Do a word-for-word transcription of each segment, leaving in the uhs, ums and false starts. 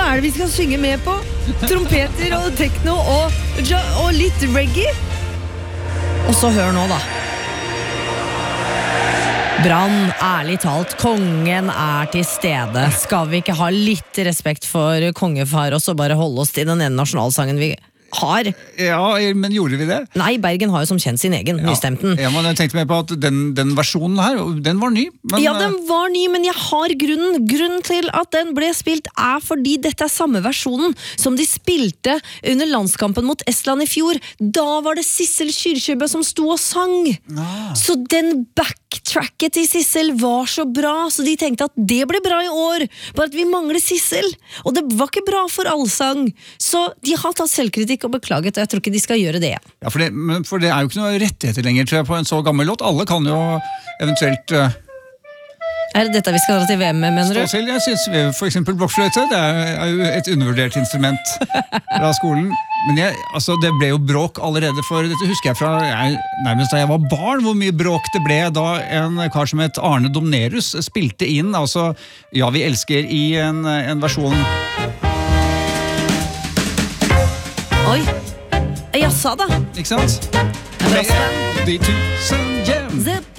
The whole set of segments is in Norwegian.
Hva er det vi skal synge med på? Trompeter og tekno og, og litt reggae. Og så hør nå da. Brann, ærlig talt, kongen er til stede. Skal vi ikke ha litt respekt for kongefar og så bare holde oss til den ene nasjonalsangen vi har? Ja, men gjorde vi det? Nei, Bergen har jo som kjent sin egen, ja. Nystemten. Ja, men jeg tenkte meg på at den, den versjonen her, den var ny. Men... Ja, den var ny, men jeg har grunnen. Grunnen til at den ble spilt er fordi dette er samme versjonen som de spilte under landskampen mot Estland i fjor. Da var det Sissel Kyrkjebø som sto og sang. Ah. Så den backtracket til Sissel var så bra, så de tenkte at det ble bra i år, bare at vi mangler Sissel. Og det var ikke bra for allsang. Så de har tatt selvkritikk og beklaget, og jeg tror ikke de skal gjøre det. Ja, for det, for det er jo ikke noe rettigheter lenger, tror jeg, på en så gammel låt. Alle kan jo eventuelt... Uh, er det dette vi skal dra til V M med, mener du? Selv, jeg synes for eksempel blokkfløyte, det er jo et undervurdert instrument fra skolen. Men jeg, altså, det ble jo bråk allerede for, dette husker jeg fra jeg, nærmest da jeg var barn, hvor mye bråk det ble da en kar som het Arne Domnerus spilte inn, altså Ja, vi elsker i en, en versjon... Oi, jeg sa da. Ikke sant? Med de tusen hjem.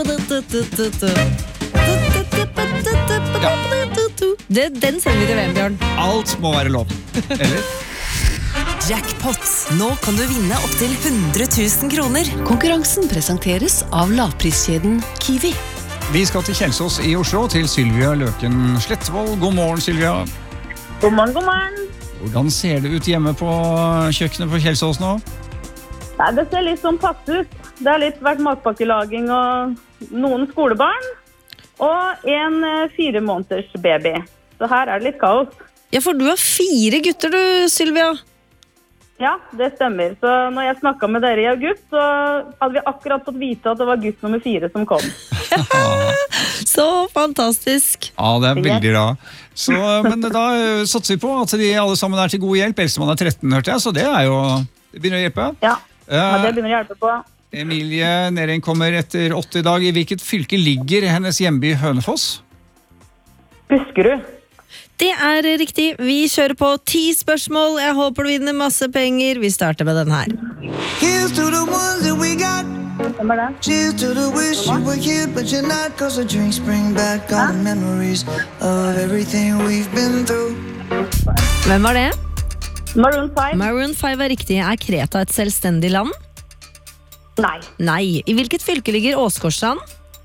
Ja. Det, den sender vi til V M, Bjørn. Alt må være lov, eller? Jackpot. Nå kan du vinne opp til hundre tusen kroner. Konkurransen presenteres av lavpriskjeden Kiwi. Vi skal til Kjelsås i Oslo, til Sylvia Løken Slettvold. God morgen, Sylvia. God morgen, god morgen. Hvordan ser det ut hjemme på kjøkkenet på Kjelsås nå? Nei, det ser litt sånn pass ut. Det har litt vært matpakkelaging og noen skolebarn. Og en fire måneders baby. Så her er det litt kaos. Ja, for du har fire gutter du, Sylvia. Ja, det stemmer. Så når jeg snakket med dere i august, så hadde vi akkurat fått vite at det var gutt nummer fire som kom. Så fantastisk. Ja, det er veldig bra. Så, men da satser vi på at de alle sammen er til god hjelp. Eldstemann er tretten, hørte jeg, så det er jo... Det begynner å hjelpe. Ja, ja det begynner å hjelpe på. Emilie Nering kommer etter åtte i dag. I hvilket fylke ligger hennes hjemby Hønefoss? Buskerud. Det er riktig. Vi kjører på ti spørsmål. Jeg håper du vinner masse penger. Vi starter med den her. Here's to the ones that we got. Hvem er det? Cheers to the wish you were here but you're not, cause the drinks bring back all the memories of everything we've been through. Hvem var det? Maroon five. Maroon five er riktig. Er Kreta et selvstendig land? Nei. Nei. I hvilket fylke ligger Åsgårdstrand?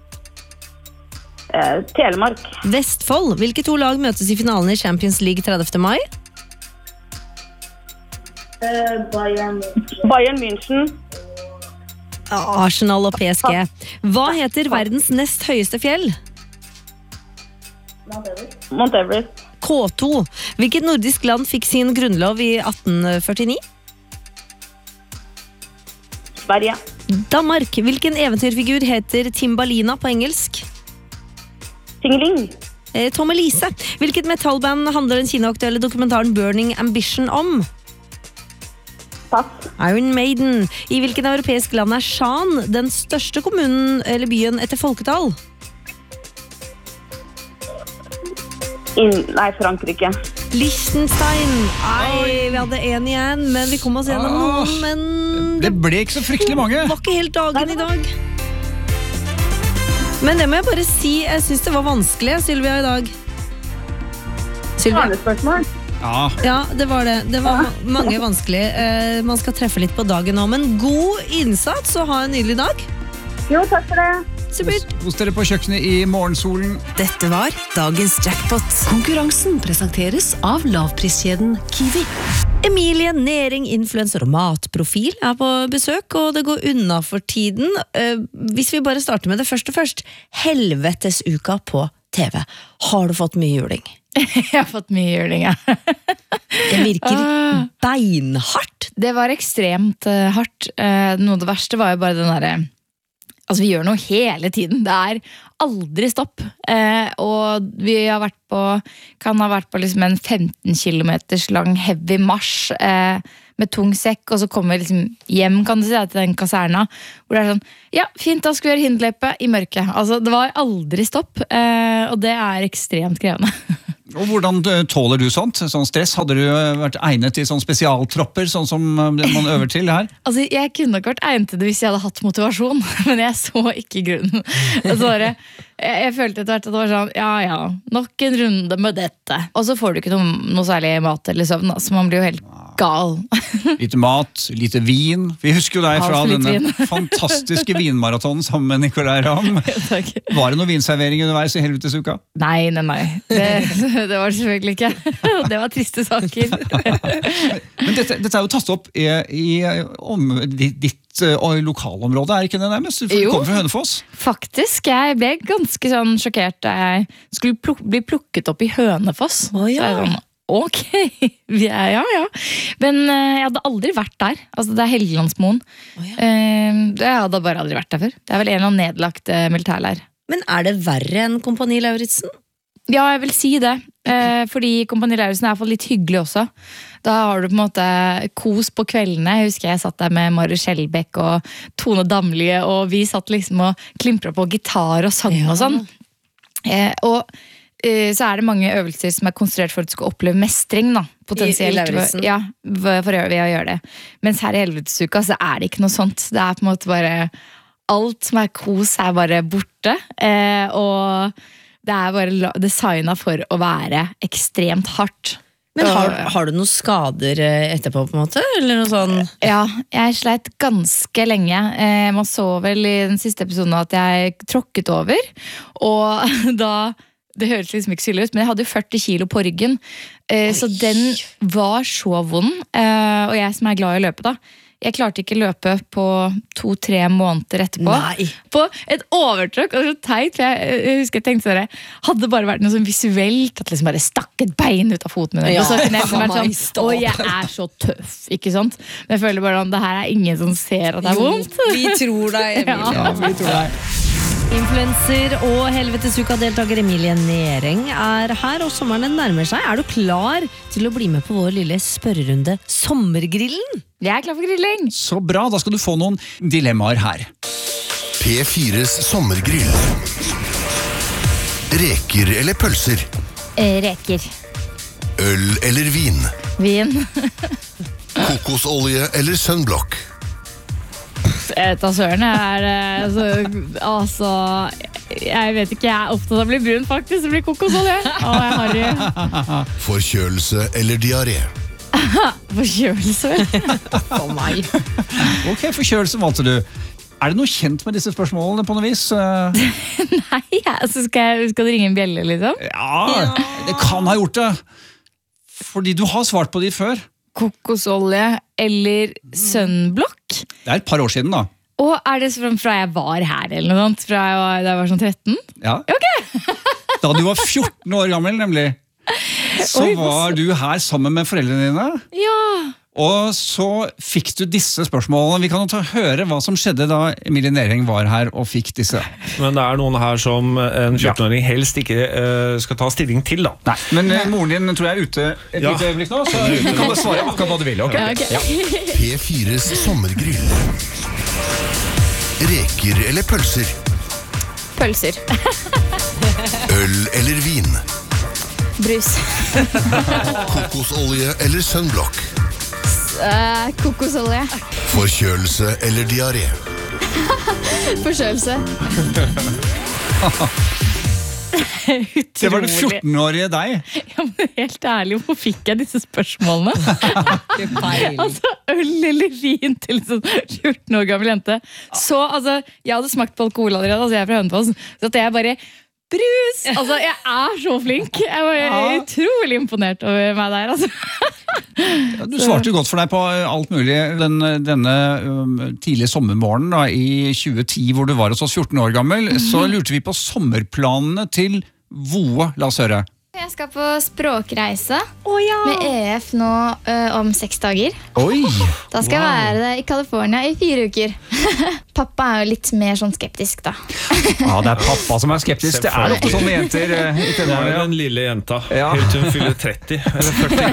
Eh, Telemark. Vestfold. Hvilke to lag møtes i finalen i Champions League tredivte mai? Eh, Bayern München. Bayern München. Arsenal og P S G. Hva heter verdens nest høyeste fjell? Mount Everest. K to. Hvilket nordisk land fikk sin grunnlov i atten førtini? Sverige. Danmark. Hvilken eventyrfigur heter Timbalina på engelsk? Tingeling. Eh, Tom Elise. Hvilket metallband handler den kinoaktuelle dokumentaren Burning Ambition om? Pass. Iron Maiden. I hvilken europeisk land er Shan den største kommunen eller byen etter folketall? In, nei, Frankrike. Liechtenstein. Nei, vi hadde en igjen, men vi kom oss gjennom noen, men det ble ikke så fryktelig mange. Det var ikke helt dagen i dag. Men det må jeg bare si, jeg synes det var vanskelig, Sylvia, i dag. Sylvia? Spørsmål. Ja. Ja, det var det. Det var mange vanskelig. Eh, man skal treffe litt på dagen nå, men god innsats og ha en nydelig dag. Jo, takk for det. Supert. Hos dere på kjøkkenet i morgensolen. Dette var dagens jackpot. Konkurransen presenteres av lavpriskjeden Kiwi. Emilie Nering, influencer og matprofil, er på besøk, og det går unna for tiden. Eh, hvis vi bare starter med det første først. Helvetesuka på T V. Har du fått mye juling? Jeg har fått mye juling, ja. Det virker beinhardt. Det var ekstremt uh, hardt. Uh, noe av det verste var jo bare den derre Altså, vi gjør noe hele tiden. Det er aldri stopp. Uh, og vi har vært på kan ha vært på liksom en femten kilometers lang heavy marsj uh, med tung sekk, og så kommer vi liksom hjem, kan du si, til den kaserna, hvor det er sånn, ja, fint, da skal vi gjøre hinderløype i mørket. Altså, det var aldri stopp, uh, og det er ekstremt krevende. Og hvordan tåler du sånt? Sånn stress? Hadde du vært egnet til sånn spesialtropper, sånn som man øver til her? Altså, jeg kunne nok vært egnet til det hvis jeg hadde hatt motivasjon, men jeg så ikke grunnen. Altså, bare, jeg, jeg følte etter hvert at det var sånn, ja ja, nok en runde med dette. Og så får du ikke noe, noe særlig mat eller søvn, så man blir jo helt gal. Lite mat, lite vin. Vi husker jo deg fra denne vin. fantastiske vinmaratonen sammen med Nicolai Ramm. Var det noe vinservering underveis i helvetesuka? Nei, nei, nei. Det, det var det selvfølgelig ikke. Det var triste saker. Men dette, dette er jo tatt opp i, i om, ditt uh, lokalområde, er ikke det nærmest? Du kommer fra Hønefoss. Faktisk, jeg ble ganske sånn sjokkert da jeg skulle pluk- bli plukket opp i Hønefoss. Å, ja. Så jeg sånn, ok, vi er, ja, ja. Men uh, jeg hadde aldri vært der. Altså, det er Helgelandsmoen. Å, ja. uh, jeg hadde bare aldri vært der før. Det er vel en eller annen nedlagt uh, militærleir. Men er det verre enn Kompani Lauritzen? Ja, jeg vil si det. Eh, fordi Kompani Lauritzen er i hvert fall litt hyggelig også. Da har du på en måte kos på kveldene. Jeg husker jeg satt der med Marius Skjelbæk og Tone Damlie, og vi satt liksom og klimpret på gitar og sang og sånn. Eh, og eh, så er det mange øvelser som er konstruert for at du skal oppleve mestring, da. Potensielt. I, i Lauritzen. Ja, for ved å gjøre det. Mens her i helvetesuka så er det ikke noe sånt. Det er på en måte bare alt som er kos er bare borte. Eh, og det er bare designet for å være ekstremt hardt. Men har, har du noen skader etterpå, på en måte? Eller noe sånn? Ja, jeg sleit ganske lenge. Eh, man så vel i den siste episoden at jeg tråkket over. Og da, det høres liksom ikke syldig ut, men jeg hadde jo førti kilo på ryggen. Eh, så den var så vond. Eh, og jeg som er glad i å løpe da, jeg klarte ikke løpe på to-tre måneder etterpå. Nei. På et overtråkk, og så teit, for jeg, jeg husker jeg tenkte sånn, hadde det bare vært noe sånn visuelt, at liksom bare stakk et bein ut av foten min. Ja, og så kunne jeg liksom vært meg, sånn, å, jeg er så tøff, ikke sant? Men jeg føler bare at det her er ingen som ser at det er vondt. Vi tror deg, Emilie. Ja, vi tror deg. Influencer og Helvetesuka-deltaker Emilie Nering er her, og sommeren nærmer seg. Er du klar til å bli med på vår lille spørrerunde Sommergrillen? Jeg er klar for grilling. Så bra, da skal du få noen dilemmaer her. P fires sommergrill. Reker eller pølser? Eh, reker. Øl eller vin? Vin. Kokosolje eller sunblock? Jeg vet da søren, jeg er altså, altså, jeg vet ikke, jeg er opptatt av å bli brun faktisk, det blir kokosolje. Å, jeg har det. Forkjølelse eller diaré? Forkjølelse. For meg. Ok, forkjølelse valgte du. Er det noe kjent med disse spørsmålene på noe vis? Nei, altså skal, jeg, skal du ringe en bjelle liksom? Ja, det kan ha gjort det. Fordi du har svart på de før. Kokosolje eller sunblock? Det er et par år siden da. Og er det fra, fra jeg var her eller noe sånt? Fra jeg var, da jeg var sånn tretten? Ja. Ok. Da du var fjorten år gammel nemlig. Så Oi, var du her sammen med foreldrene dine. Ja. Og så fikk du disse spørsmålene. Vi kan jo ta høre hva som skjedde da Emilie Nering var her og fikk disse. Men det er noen her som en fjortenåring helst ikke uh, skal ta stilling til da. Nei, men uh, moren din tror jeg er ute et Ja. lite øyeblikk nå, så du kan bare svare akkurat hva du vil, ok? Ja, ok. Ja. P fires sommergrill. Reker eller pølser? Pølser. Øl eller vin? Brus. Kokosolje eller sunblock? Uh, kokosolje. Forkjølelse eller diaré? Forkjølelse. Det var den fjortenårige deg. Ja, men helt ærlig, hvor fikk jeg disse spørsmålene? Altså, øl eller vin til en sånn fjorten år gammel jente. Så, altså, jeg hadde smakt på alkohol allerede, altså jeg er fra Hønefoss, så at jeg bare, brus! Altså, jeg er så flink. Jeg var Ja. utrolig imponert over meg der, altså. Du svarte jo godt for deg på alt mulig den, denne um, tidlige sommermorgenen da, i tjue ti, hvor du var hos oss fjorten år gammel, så lurte vi på sommerplanene til Voe. La oss høre. Jeg skal på språkreise med E F nå ø, om seks dager. Oi! Da skal jeg være i California i fire uker. Pappa er jo litt mer sånn skeptisk da. Ja, det er pappa som er skeptisk. Det er ofte sånn med jenter eh, i Det er tenårene. den lille jenta, Ja. helt til hun fyller tretti, eller førti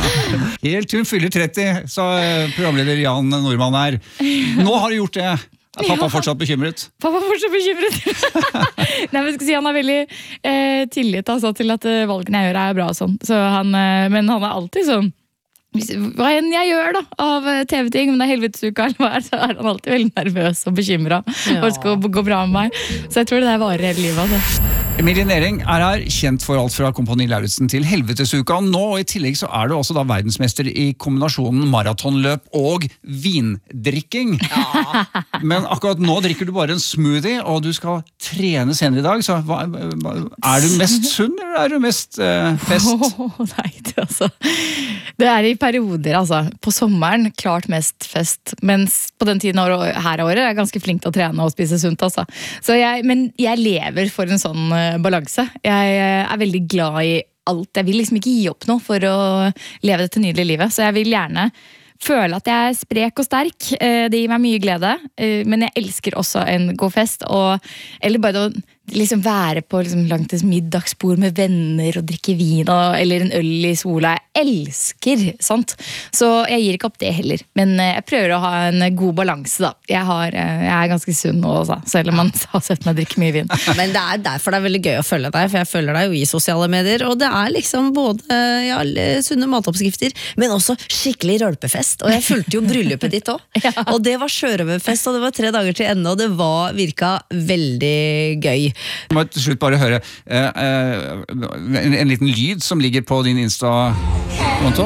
kanskje. Helt til hun fyller tretti, sa eh, programleder Jan Nordmann her. Nå har du gjort det. Er pappa fortsatt bekymret? Pappa er fortsatt bekymret. Nei, men jeg skal si Han har veldig eh, tillit altså, til at eh, valgene jeg gjør er bra og sånn. Så han, eh, men han er alltid sånn hvis, hva enn jeg gjør da av T V-ting, om det er helvetesuka eller hva er, så er han alltid veldig nervøs og bekymret ja. Og det skal gå bra med meg. Så jeg tror det der varer hele livet altså. Emilie Nering er her, kjent for alt fra Kompani Lauritzen til helvetesuka nå, og i tillegg så er du også da verdensmester i kombinasjonen maratonløp og vindrikking. Ja. Men akkurat nå drikker du bare en smoothie, og du skal trene senere i dag, så hva, er du mest sunn, eller er du mest eh, fest? Oh, nei, det, altså. det er i perioder, altså. På sommeren, klart mest fest, mens på den tiden her av året er jeg ganske flink til å trene og spise sunt, altså. Så jeg, men jeg lever for en sånn balanse. Jeg er veldig glad i alt. Jeg vil liksom ikke gi opp noe for å leve dette nydelige livet, så jeg vil gjerne føle at jeg er sprek og sterk. Det gir meg mye glede, men jeg elsker også en god fest, og, eller bare å liksom være på liksom langtids middagsbord med venner og drikke vin og, eller en øl i sola. Jeg elsker, sant? Så jeg gir ikke opp det heller. Men jeg prøver å ha en god balanse da. Jeg, har, jeg er ganske sunn nå også, selv om man har sett meg drikke mye vin. Men det er derfor det er veldig gøy å følge deg, for jeg følger deg jo i sosiale medier, og det er liksom både ja, sunne matoppskrifter, men også skikkelig rølpefest. Og jeg fulgte jo bryllupet ditt også. Ja. Og det var sjørøverfest, og det var tre dager til ende, og det var, virka veldig gøy. Jeg må til slutt bare høre eh, eh, en, en liten lyd som ligger på din Insta-konto.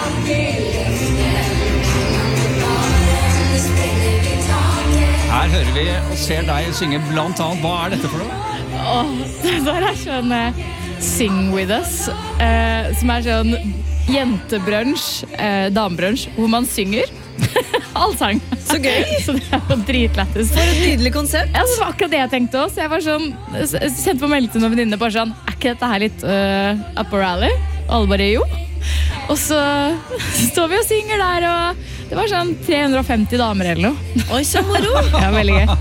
Her hører vi og ser deg synge blant annet. Hva er dette for noe? Åh, det der er sånn eh, Sing With Us, eh, som er sånn jentebrunch, eh, damebrunch, hvor man synger. Allsang. Så gøy. Så det er jo dritlettest. For et nydelig konsept. Ja, det var akkurat det jeg tenkte også. Så jeg var sånn, sendte på melding til noen venninner bare sånn, er ikke dette her litt uh, upper alley? Og alle bare jo. Og så står vi og synger der, og det var sånn tre hundre og femti damer eller noe. Oi, så moro. Ja, veldig gøy.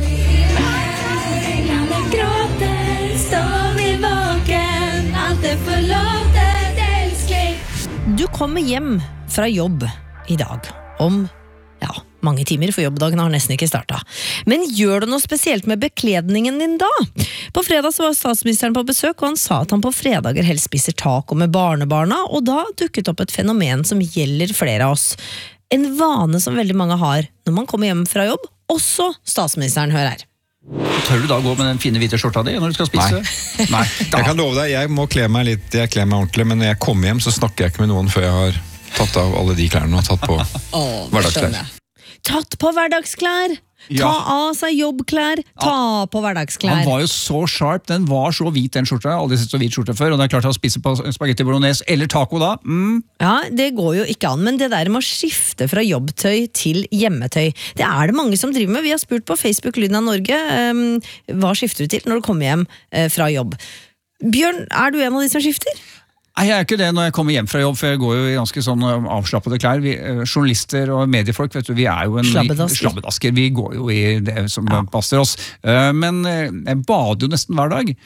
Du kommer hjem fra jobb i dag om ja, mange timer, for jobbdagen har nesten ikke startet. Men gjør du noe spesielt med bekledningen din da? På fredag så var statsministeren på besøk, og han sa at han på fredager helst spiser taco med barnebarna, og da dukket opp et fenomen som gjelder flere av oss. En vane som veldig mange har når man kommer hjem fra jobb, også statsministeren. Hør her. Tør du da gå med den fine hvite skjorta di når du skal spise? Nei. Nei. Jeg kan love deg, jeg må kle meg litt, jeg kler meg ordentlig, men når jeg kommer hjem så snakker jeg ikke med noen før jeg har tatt av alle de klærne og tatt på oh, hverdagsklær. Tatt på hverdagsklær! Ta ja. av seg jobbklær, ta ja. på hverdagsklær. Han var jo så sharp, den var så hvit den skjorta. Jeg har aldri sett så hvit skjorte før, og det er klart å spise på spaghetti bolognese eller taco da. Mm. Ja, det går jo ikke an, men det der med å skifte fra jobbtøy til hjemmetøy, det er det mange som driver med. Vi har spurt på Facebook Lyden av Norge, um, hva skifter du til når du kommer hjem uh, fra jobb? Bjørn, er du en av de som skifter? Nei, jeg er ikke det når jeg kommer hjem fra jobb, for jeg går jo i ganske sånn avslappede klær. Vi, journalister og mediefolk, vet du, vi er jo en slabbedasker. slabbedasker. Vi går jo i det som ja. passer oss. Men jeg bader jo nesten hver dag.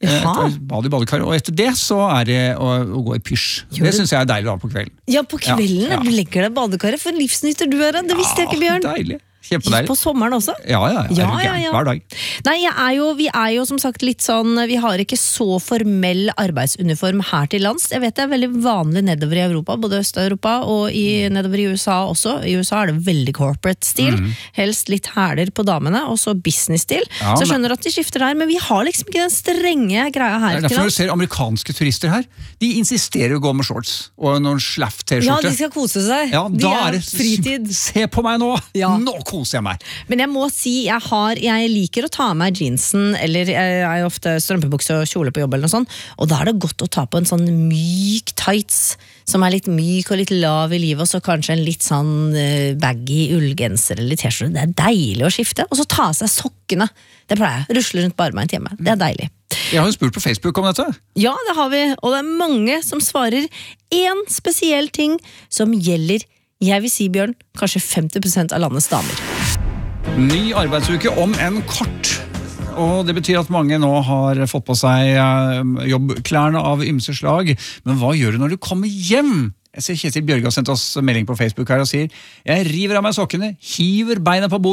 Jeg bader i badekar, og etter det så er det å, å gå i pysj. Det synes jeg er deilig å ha på kvelden. Ja, på kvelden ja, ja. Du legger deg i badekaret, for livsnyter du er det, det visste jeg ikke, Bjørn. Ja, deilig. Kjempedeilig. På sommeren også? Ja, ja, ja, ja, ja, ja. hver dag. Nei, jeg er jo, vi er jo som sagt litt sånn, vi har ikke så formell arbeidsuniform her til lands. Jeg vet det er veldig vanlig nedover i Europa, både Øst-Europa og i, nedover i U S A også. I U S A er det veldig corporate stil, mm. helst litt hæler på damene, og så business-stil. Ja, så jeg skjønner at de skifter der, men vi har liksom ikke den strenge greia her til lands. Derfor du ser amerikanske turister her, de insisterer å gå med shorts og noen slaff t-skjorte. Ja, de skal kose seg. Ja, de da er, er det fritid. Se på meg nå! Ja. Nå koser jeg meg. Men jeg må si, jeg, har, jeg liker å ta av meg jeansen, eller jeg er jo ofte strømpebukse og kjole på jobb eller noe sånt, og da er det godt å ta på en sånn myk tights, som er litt myk og litt lav i livet, og så kanskje en litt sånn baggy ullgenser eller t-skjorte. Det er deilig å skifte, og så ta av seg sokkene. Det pleier jeg, rusle rundt på armen hjemme. Det er deilig. Jeg har jo spurt på Facebook om dette. Ja, det har vi, og det er mange som svarer en spesiell ting som gjelder, jeg vil si, Bjørn, kanskje femti prosent av landets damer. Ny arbeidsuke om en kort, og det betyr at mange nå har fått på seg jobbklærne av ymse slag. Men hva gjør du når du kommer hjem? Jeg ser Kjetil Bjørge har sendt oss melding på Facebook her og sier: jeg river av meg sokkene, hiver beina på bordet,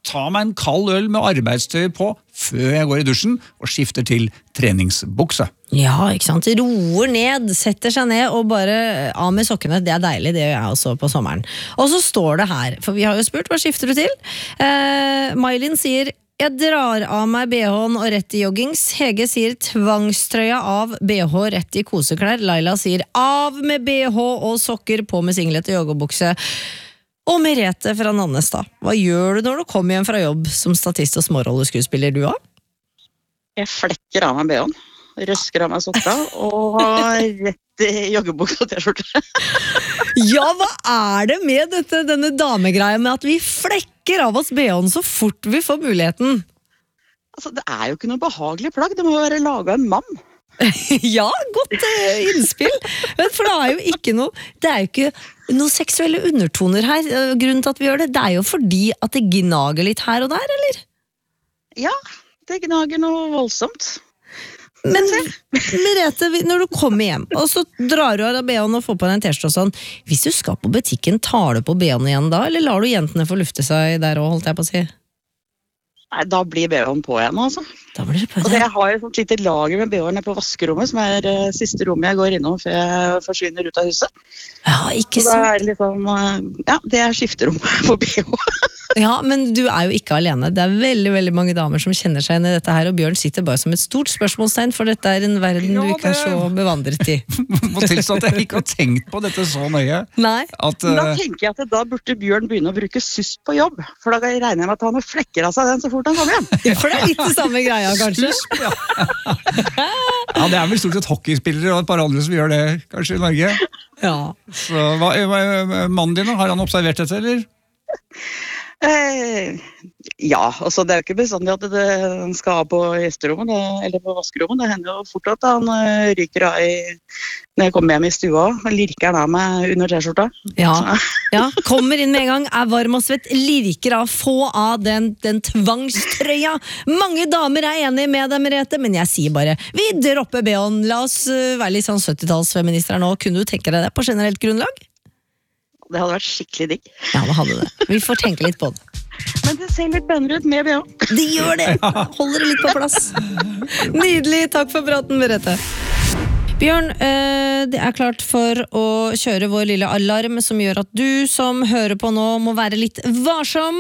tar meg en kald øl med arbeidstøy på før jeg går i dusjen og skifter til treningsbukse. Ja, ikke sant? Roer ned, setter seg ned og bare av med sokkene. Det er deilig, det gjør jeg også på sommeren. Og så står det her, for vi har jo spurt, hva skifter du til? Eh, Mailin sier, jeg drar av meg B H-en og rett i joggings. Hege sier tvangstrøya av B H rett i koseklær. Laila sier av med B H og sokker på med singlet og joggebukse. Og Merete fra Nannestad, hva gjør du når du kommer hjem fra jobb som statist og smårolleskuespiller du også? Jeg flekker av meg B H-en, røsker av meg sokka og rett i joggebukse og t-skjorte. Ja, hva er det med dette, denne damegreia med at vi flekker av oss B H-en så fort vi får muligheten? Altså, det er jo ikke noe behagelig plagg, det må jo være laget av en mann. Ja, godt uh, innspill. For det er jo ikke noe Det er jo ikke noe seksuelle undertoner her. Grunnen til at vi gjør det, det er jo fordi at det gnager litt her og der, eller? Ja, det gnager noe voldsomt. Men Merete, når du kommer hjem og så drar du av B H-en og får på deg en t-skjorte og sånn, hvis du skal på butikken, tar du på B H-en igjen da, eller lar du jentene få lufte seg der og holdt jeg på å si? Nei, da blir B H-en på igjen, altså. Da blir det på igjen. Og jeg har jo et lite lager med B H-ene på vaskerommet, som er uh, siste rommet jeg går innom før jeg forsvinner ut av huset. Ja, ikke så. Så det er liksom, uh, ja, det er skifterom på B H. Ja, men du er jo ikke alene. Det er veldig, veldig mange damer som kjenner seg inn i dette her, og Bjørn sitter bare som et stort spørsmålstegn, for dette er en verden ja, du ikke er så bevandret i. Må tilstå at jeg ikke har tenkt på dette så nøye. Nei. At, uh... Da tenker jeg at da burde Bjørn begynne å bruke suss på jobb, for da regner jeg med at han flekker av seg den så fort han kommer hjem. Ja, for det er litt det samme greia, kanskje. Suss, ja. Ja, det er vel stort sett hockeyspillere og et par andre som gjør det, kanskje i Norge. Ja. Så, hva, mannen din, har han observert dette, eller? Eh, ja, altså det er jo ikke bestandig at det skal ha på gjesterommet det, eller på vaskerommet. Det hender jo fort at han uh, ryker av i, når jeg kommer hjem i stua og lirker han av meg under t-skjorta. Ja, ja, kommer inn med en gang, er varm og svett, lirker av, få av den, den tvangstrøya. Mange damer er enige med deg, Merete, men jeg sier bare, vi dropper B H-en, la oss uh, være litt sånn syttitalsfeminister nå. Kunne du tenke deg det på generelt grunnlag? Det hadde vært skikkelig digg. Ja, det hadde det. Vi får tenke litt på det. Men det ser litt bedre ut med B H. Det gjør det! Holder det litt på plass. Nydelig, takk for praten, Merete. Bjørn, det er klart for å kjøre vår lille alarm som gjør at du som hører på nå må være litt varsom.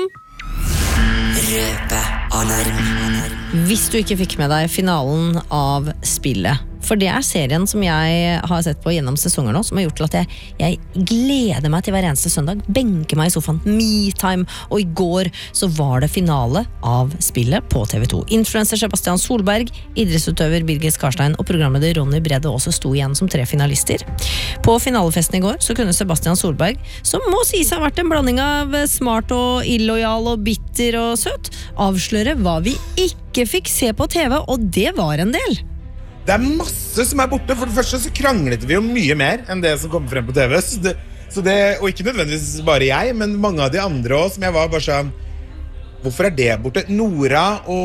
Røpealarm. Hvis du ikke fikk med deg finalen av spillet, for det er serien som jeg har sett på gjennom sesonger nå, som har gjort til at jeg, jeg gleder meg til hver eneste søndag, benker meg i sofaen, me-time, og i går så var det finale av spillet på T V to. Influencer Sebastian Solberg, idrettsutøver Birgit Skarstein og programleder Ronny Brede også sto igjen som tre finalister. På finalefesten i går så kunne Sebastian Solberg, som må si seg ha vært en blanding av smart og illojal og bitter og søt, avsløre hva vi ikke fikk se på T V, og det var en del. Det er masse som er borte. For det første så kranglet vi jo mye mer enn det som kommer frem på T V. Så det, så det, og ikke nødvendigvis bare jeg, men mange av de andre også, som jeg var bare sånn, hvorfor er det borte? Nora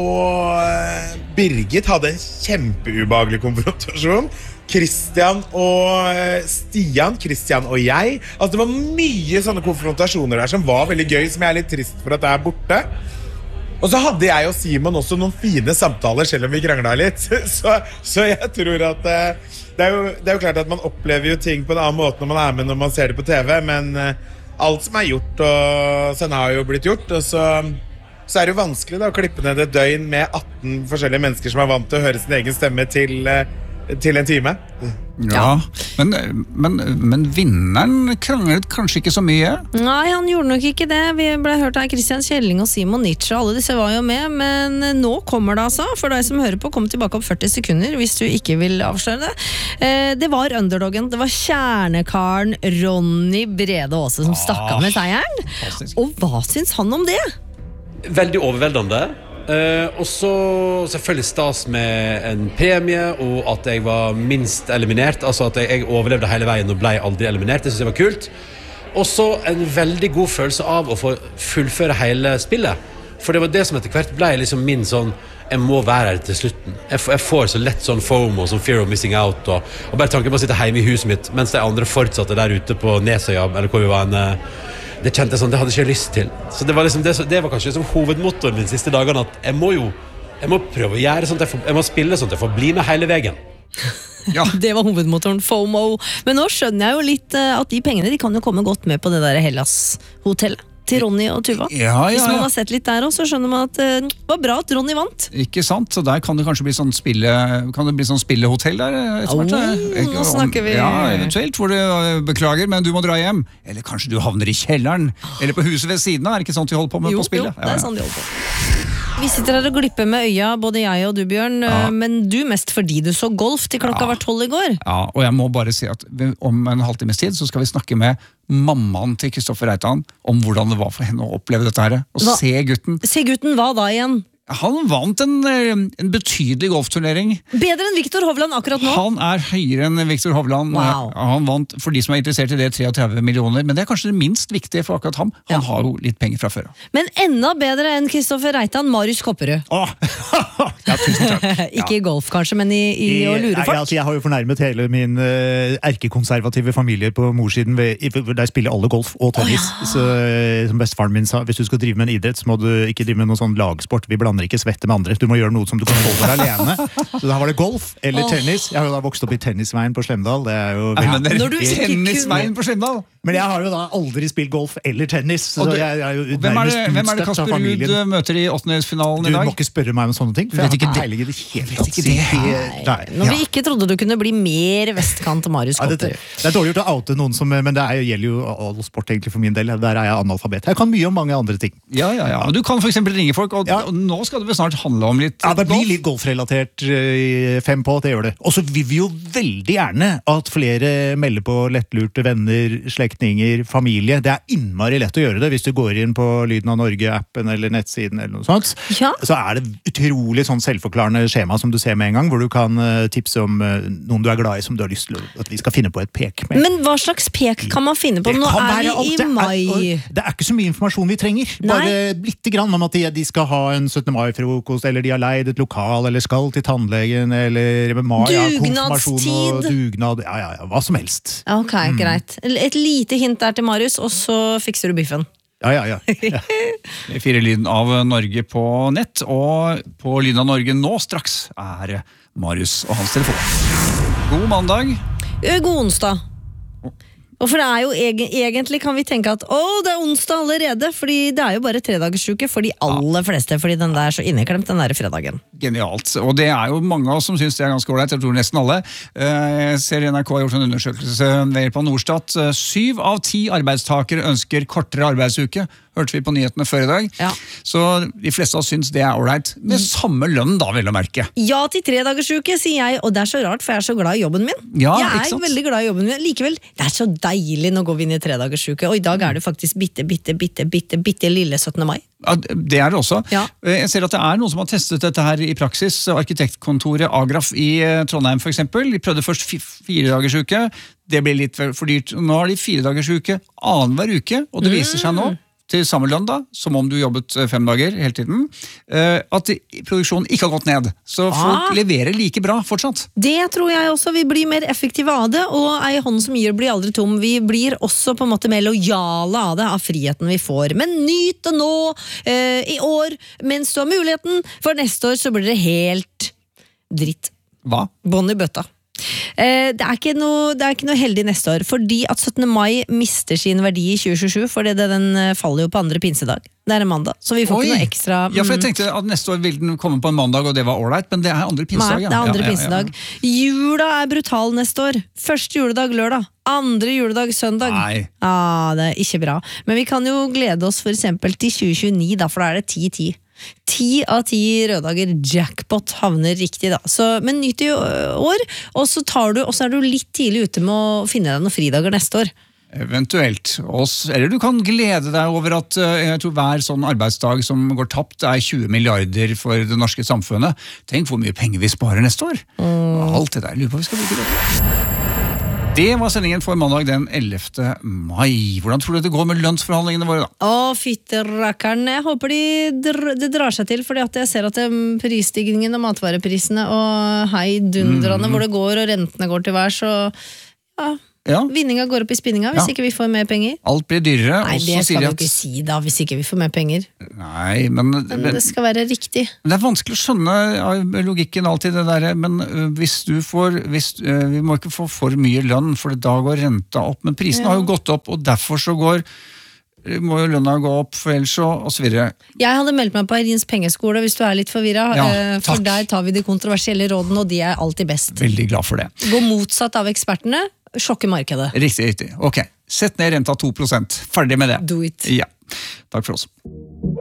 og Birgit hadde en kjempeubehagelig konfrontasjon. Christian og Stian, Christian og jeg. Altså det var mye sånne konfrontasjoner der som var veldig gøy, som jeg er litt trist for at det er borte. Og så hadde jeg og Simon også noen fine samtaler, selv om vi kranglet litt. Så, så jeg tror at det er, jo, det er jo klart at man opplever jo ting på en annen måte når man er med når man ser det på T V, men alt som er gjort, og sånn har jo blitt gjort, og så, så er det jo vanskelig da, å klippe ned et døgn med atten forskjellige mennesker som er vant til å høre sin egen stemme til, til en time. Ja, men, men, men vinneren kranglet kanskje ikke så mye? Nei, han gjorde nok ikke det. Vi ble hørt av Christian Kjelling og Simon Nietzsche, alle disse var jo med, men nå kommer det altså, for deg som hører på, kom tilbake om førti sekunder hvis du ikke vil avsløre det. Det var underdoggen, det var kjernekaren Ronny Brede Aase som stakk av med seieren. Og hva syns han om det? Veldig overveldende. Uh, og så selvfølgelig stas med en premie, og at jeg var minst eliminert, altså at jeg, jeg overlevde hele veien og ble aldri eliminert. Det synes jeg var kult. Og så en veldig god følelse av å få fullføre hele spillet, for det var det som etter hvert ble liksom min sånn, jeg må være her til slutten. Jeg, jeg får så lett sånn FOMO, sånn fear of missing out, og, og bare tanken på å sitte hjemme i huset mitt mens de andre fortsatte der ute på Nesøya, eller hvor vi var en uh, det kjente jeg sånn, det hadde ikke jeg lyst til. Så det var, liksom, det, det var kanskje liksom hovedmotoren min de siste dagene, at jeg må jo jeg må prøve å gjøre sånn at jeg, får, jeg må spille sånn at jeg får bli med hele veien. Ja. Det var hovedmotoren, FOMO. Men nå skjønner jeg jo litt uh, at de pengene de kan jo komme godt med på det der Hellas-hotellet til Ronny og Tuva. Ja, ja, ja. Hvis man har sett litt der også, så skjønner man at uh, det var bra at Ronny vant. Ikke sant, så der kan det kanskje bli sånn spille Kan det bli sånn spillehotell der etter hvert, oh, nå snakker vi ja, eventuelt, hvor du uh, beklager, men du må dra hjem. Eller kanskje du havner i kjelleren, eller på huset ved siden av. Er det ikke sånt vi holder på med jo, på spillet? Jo, det er sånn de holder på. Vi sitter her og glipper med øya, både jeg og du, Bjørn, ja. Men du mest fordi du så golf til klokka ja. var tolv i går. Ja, og jeg må bare si at om en halvtimes tid så skal vi snakke med mammaen til Kristoffer Reitan om hvordan det var for henne å oppleve dette her, og hva? se gutten. Se gutten, hva da igjen? Han vant en, en betydelig golfturnering. Bedre enn Victor Hovland akkurat nå? Han er høyere enn Victor Hovland. Wow. Han vant, for de som er interessert i det, treogtretti millioner, men det er kanskje det minst viktige for akkurat ham. Han ja. har jo litt penger fra før. Men enda bedre enn Kristoffer Reitan, Marius Kopperud. Åh! Ja, tusen takk. Ikke i golf kanskje, men i, i, I å lure folk. Jeg, altså, jeg har jo fornærmet hele min uh, erkekonservative familie på morssiden, ved, der spiller alle golf og tennis. Oh, ja. Så, som bestefaren min sa, hvis du skal drive med en idrett, så må du ikke drive med noen sånn lagsport. Vi blander ikke svette med andre. Du må gjøre noe som du kan holde deg alene. Så da var det golf eller oh. tennis. Jeg har jo da vokst opp i tennisveien på Slemdal. Det er jo veldig... Men det er tennisveien på Slemdal? Men jeg har jo da aldri spilt golf eller tennis. Så du, jeg, jeg er jo hvem, er det, hvem er det Kasper Ruud møter i åttendedelsfinalen i dag? Du må ikke spørre meg om sånne ting. For vet jeg har ikke det helt tatt. Det. Nei, når vi ikke trodde du kunne bli mer vestkant til Marius Kopperud. Ja, det, det er dårlig gjort å oute noen som, men det er, gjelder jo all sport egentlig for min del. Der er jeg analfabet. Jeg kan mye om mange andre ting. Ja, ja, ja. Du kan for eksempel ringe folk, og, ja. og nå skal det vel snart handle om litt ja, det blir litt golfrelatert uh, fem på, det gjør det. Og så vil vi jo veldig gjerne at flere melder på lettlurte venner, slektninger, familie. Det er innmari lett å gjøre det hvis du går inn på Lyden av Norge-appen eller nettsiden eller noe sånt. Ja. Så er det utrolig sånn selvforklarende skjema som du ser med en gang, hvor du kan uh, tipse om uh, noen du er glad i som du har lyst til at vi skal finne på et pek med. Men hva slags pek kan man finne på? Nå er vi i mai. Det er, det er ikke så mye informasjon vi trenger. Bare Nei. litt grann om at de, de skal ha en syttende mai-frokost, eller de har leid et lokal, eller skal til tannlegen, eller Maja, konfirmasjon og dugnad, ja, ja, ja, hva som helst. Ok, mm. greit. Et lite hint der til Marius, og så fikser du biffen. Ja, ja, ja. ja. Vi firer Lyden av Norge på nett, og på Lyden av Norge nå straks er Marius og hans telefon. God mandag. God onsdag. Og for det er jo egen, egentlig kan vi tenke at å, det er onsdag allerede, fordi det er jo bare tredagersuke for de aller fleste, fordi den der er så inneklemt, den der fredagen. Genialt, og det er jo mange av oss som synes det er ganske ålreit, jeg tror nesten alle. Jeg ser N R K har gjort en undersøkelse ved hjelp av Norstat. Syv av ti arbeidstakere ønsker kortere arbeidsuke, hørte vi på nyhetene før i dag. Ja. Så de fleste av oss synes det er ålreit, med samme lønn da, vil jeg merke. Ja til tredagersuke, sier jeg, og det er så rart, for jeg er så glad i jobben min. Ja, jeg er ikke sant? veldig glad i jobben min. Likevel, det er så deilig nå går vi inn i tredagersuke, og i dag er det faktisk bitte, bitte, bitte, bitte, bitte lille syttende mai. Ja, det er det også. Ja. Jeg ser at det er noen som har testet dette her i praksis. Arkitektkontoret Agraf i Trondheim for eksempel. De prøvde først fire dagers uke. Det ble litt for dyrt. Nå har de fire dagers uke annen hver uke, og det viser seg nå til samme lønn da, som om du jobbet fem dager hele tiden, at produksjonen ikke har gått ned. Så folk ah. leverer like bra fortsatt. Det tror jeg også. Vi blir mer effektive av det, og ei hånd som gir blir aldri tom. Vi blir også på en måte mer lojale av det, av friheten vi får. Men nyt det nå, eh, i år, mens du har muligheten, for neste år så blir det helt dritt. Hva? Bånd i bøtta. Eh, det, er ikke noe, det er ikke noe heldig neste år, fordi at syttende mai mister sin verdi i tjue tjuesju, for det, den faller jo på andre pinsedag. Det er en mandag, så vi får Oi. ikke noe ekstra mm. Ja, for jeg tenkte at neste år vil den komme på en mandag, og det var ålreit, men det er andre pinsedag. Nei, det er andre ja, pinsedag. ja, ja. Jula er brutal neste år. Første juledag lørdag, andre juledag søndag. Nei. Ah, det er ikke bra. Men vi kan jo glede oss for eksempel til tjue tjueni, da, for da er det ti ti. Ti av ti røddager jackpot havner riktig da. Så, men nyt i år, og så, tar du, og så er du litt tidlig ute med å finne deg noen fridager neste år. Eventuelt. Eller du kan glede deg over at jeg tror hver sånn arbeidsdag som går tapt er tjue milliarder for det norske samfunnet. Tenk hvor mye penger vi sparer neste år. Mm. Alt det der, lurer på vi skal bruke det. Det var sendingen for mandag den ellevte mai. Hvordan tror du det går med lønnsforhandlingene våre da? Å, fytterakkeren. Jeg håper de dr- det drar seg til, fordi at jeg ser at prisstigningen og matvareprisene og hei dundrane, mm. hvor det går og rentene går til hver, så ja, Ja. Vinninga går opp i spinninga hvis Ja. ikke vi får mer penger. Alt blir dyrere. Nei, og så det sier skal de vi jo at- ikke si da, hvis ikke vi får mer penger. Nei, men, Men men det skal være riktig. det er vanskelig å skjønne av logikken alltid det der, men ø, hvis du får, hvis, ø, vi må ikke få for mye lønn, for da går renta opp, men prisene Ja. har jo gått opp, og derfor så går, må jo lønna gå opp, for ellers så, og så videre. Jeg hadde meldt meg på Irins pengeskole hvis du er litt forvirra, Ja, eh, for takk. der tar vi de kontroversielle rådene, og de er alltid best. Veldig glad for det. Gå motsatt av ekspertene, sjokke markedet. Riktig, riktig. Ok, sett ned renta to prosent. Ferdig med det. Do it. Ja, takk for oss.